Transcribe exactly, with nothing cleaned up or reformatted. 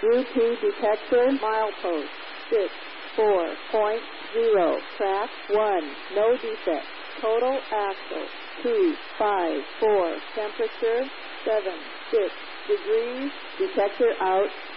Route two detector, milepost six four point zero. Track one, no defect. Total axle two five four. Temperature seven six degrees. Detector out.